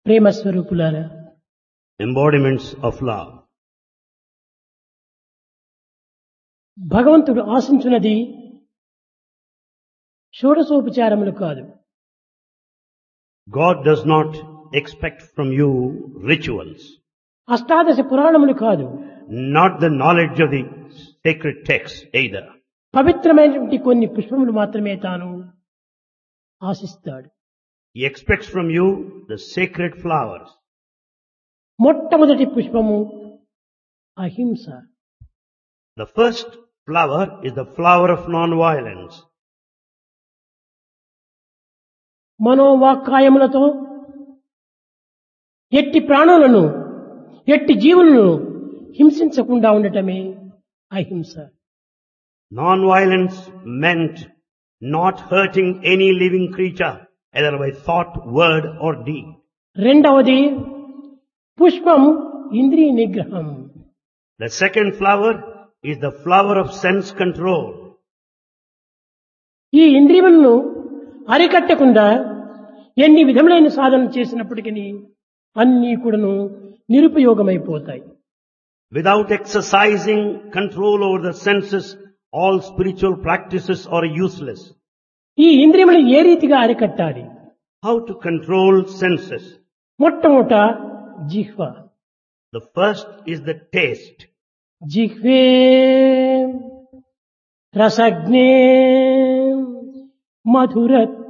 ప్రేమ స్వరూపులారా, embodiments of love. భగవంతుడు ఆశించున్నది షోడశోపచారములు కాదు. God does not expect from you rituals, అష్టాదశ పురాణములు కాదు. not the knowledge of the sacred text either. పవిత్రమైనటువంటి కొన్ని పుష్పములు మాత్రమే తాను ఆశిస్తాడు. He expects from you the sacred flowers. మొట్టమొదటి పుష్పము అహింస. The first flower is the flower of non-violence. మనోవాక్కాయములతో ఎట్టి ప్రాణులను, ఎట్టి జీవులను హింసించకుండా ఉండటమే అహింస. Non-violence meant not hurting any living creature, either by thought, word or deed. రెండవది పుష్పం ఇంద్రియ నిగ్రహం. The second flower is the flower of sense control. ఈ ఇంద్రియములను అరికట్టకుండా ఎన్ని విధములైన సాధన చేసినప్పటికీ అన్నీ కూడాను నిరుపయోగమైపోతాయి. Without exercising control over the senses, all spiritual practices are useless. ఈ ఇంద్రియములు ఏ రీతిగా అరికట్టాలి? How to control senses? మొట్టమొదట జిహ్వ. The first is the taste. జిహ్వే రసజ్ఞే మధురత్